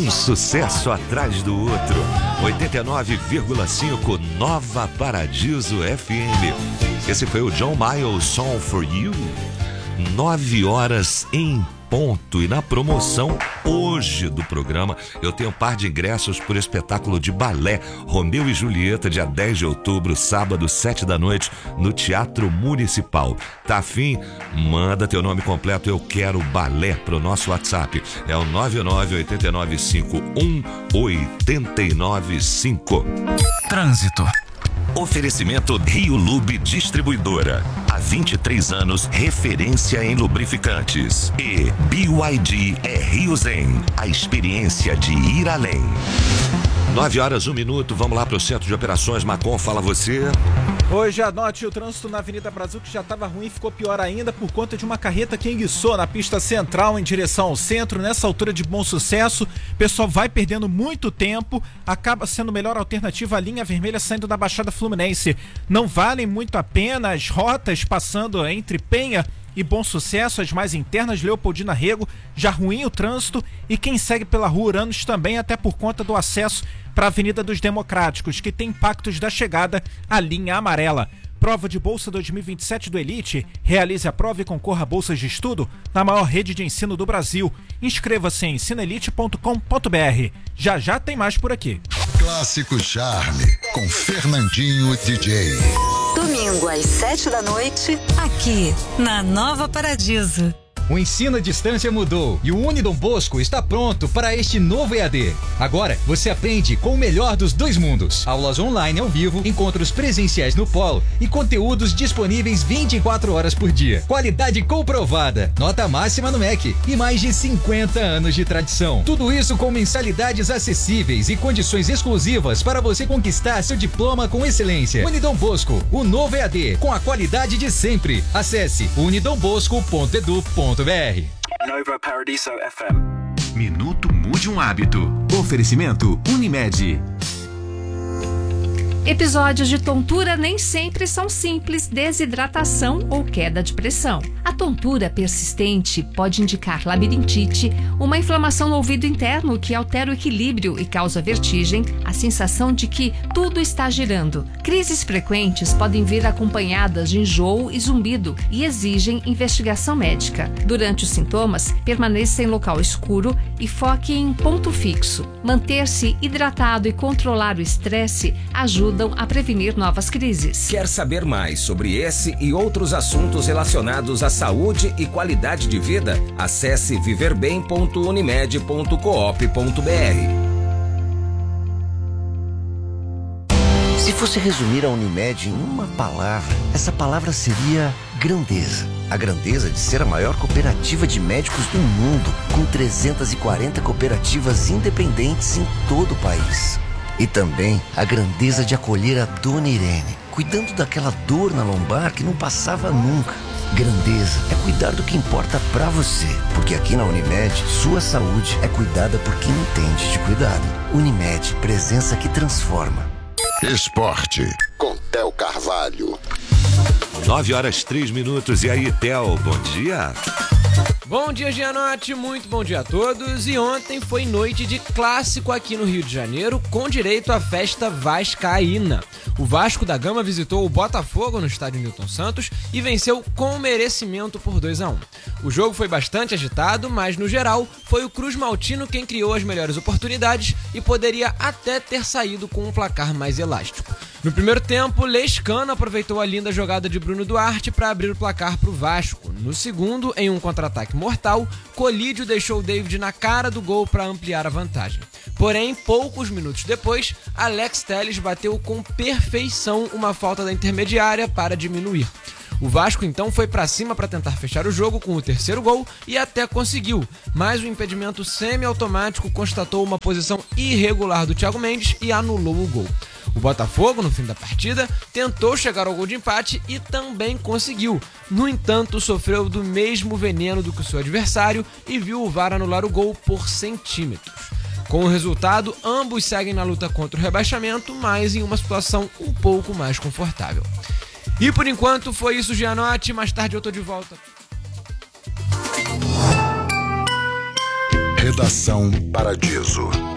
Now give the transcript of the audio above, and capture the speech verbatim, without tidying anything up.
Um sucesso atrás do outro. oitenta e nove vírgula cinco Nova Paradiso F M. Esse foi o John Miles, Song for You. Nove horas em ponto. E na promoção hoje do programa eu tenho um par de ingressos por espetáculo de balé Romeu e Julieta, dia dez de outubro, sábado, sete da noite, no Teatro Municipal. Tá afim? Manda teu nome completo, eu quero balé, pro nosso WhatsApp. É o nove nove oito nove cinco um oito nove cinco. Trânsito. Oferecimento Rio Lube Distribuidora. Há vinte e três anos, referência em lubrificantes. E B Y D é Rio Zen, a experiência de ir além. Nove horas, um minuto, vamos lá para o Centro de Operações. Macon, fala você. Hoje à noite o trânsito na Avenida Brasil, que já estava ruim, ficou pior ainda por conta de uma carreta que enguiçou na pista central em direção ao centro. Nessa altura de Bom Sucesso, o pessoal vai perdendo muito tempo, acaba sendo melhor alternativa a linha vermelha saindo da Baixada Fluminense. Não valem muito a pena as rotas passando entre Penha e Bom Sucesso, as mais internas, Leopoldina Rego, já ruim o trânsito, e quem segue pela Rua Uranos também, até por conta do acesso para a Avenida dos Democráticos, que tem impactos da chegada à linha amarela. Prova de Bolsa dois mil e vinte e sete do Elite. Realize a prova e concorra a bolsas de estudo na maior rede de ensino do Brasil. Inscreva-se em ensino elite ponto com ponto b r. Já já tem mais por aqui. Clássico Charme, com Fernandinho D J. Domingo às sete da noite, aqui na Nova Paradiso. O ensino à distância mudou e o Unidom Bosco está pronto para este novo E A D. Agora você aprende com o melhor dos dois mundos. Aulas online ao vivo, encontros presenciais no polo e conteúdos disponíveis vinte e quatro horas por dia. Qualidade comprovada, nota máxima no M E C e mais de cinquenta anos de tradição. Tudo isso com mensalidades acessíveis e condições exclusivas para você conquistar seu diploma com excelência. Unidom Bosco, o novo E A D, com a qualidade de sempre. Acesse unidom bosco ponto edu ponto br. Nova Paradiso F M. Minuto Mude um Hábito. Oferecimento Unimed. Episódios de tontura nem sempre são simples desidratação ou queda de pressão. A tontura persistente pode indicar labirintite, uma inflamação no ouvido interno que altera o equilíbrio e causa vertigem, a sensação de que tudo está girando. Crises frequentes podem vir acompanhadas de enjoo e zumbido e exigem investigação médica. Durante os sintomas, permaneça em local escuro e foque em ponto fixo. Manter-se hidratado e controlar o estresse ajuda a prevenir novas crises. Quer saber mais sobre esse e outros assuntos relacionados à saúde e qualidade de vida? Acesse viver bem ponto unimed ponto coop ponto br. Se fosse resumir a Unimed em uma palavra, essa palavra seria grandeza. A grandeza de ser a maior cooperativa de médicos do mundo, com trezentas e quarenta cooperativas independentes em todo o país. E também a grandeza de acolher a Dona Irene, cuidando daquela dor na lombar que não passava nunca. Grandeza é cuidar do que importa pra você, porque aqui na Unimed, sua saúde é cuidada por quem entende de cuidado. Unimed, presença que transforma. Esporte, com Theo Carvalho. Nove horas, três minutos. E aí, Theo, bom dia. Bom dia, Gianotti, muito bom dia a todos. E ontem foi noite de clássico aqui no Rio de Janeiro, com direito à festa vascaína. O Vasco da Gama visitou o Botafogo no estádio Newton Santos e venceu com merecimento por dois a um. O jogo foi bastante agitado, mas no geral foi o Cruz Maltino quem criou as melhores oportunidades e poderia até ter saído com um placar mais elástico. No primeiro tempo, Lescano aproveitou a linda jogada de Bruno Duarte para abrir o placar para o Vasco. No segundo, em um contra-ataque mortal, Colídio deixou o David na cara do gol para ampliar a vantagem. Porém, poucos minutos depois, Alex Telles bateu com perfeição uma falta da intermediária para diminuir. O Vasco então foi para cima para tentar fechar o jogo com o terceiro gol e até conseguiu, mas o impedimento semi-automático constatou uma posição irregular do Thiago Mendes e anulou o gol. O Botafogo, no fim da partida, tentou chegar ao gol de empate e também conseguiu. No entanto, sofreu do mesmo veneno do que o seu adversário e viu o V A R anular o gol por centímetros. Com o resultado, ambos seguem na luta contra o rebaixamento, mas em uma situação um pouco mais confortável. E por enquanto foi isso, Gianotti. Mais tarde eu tô de volta. Redação Paradiso.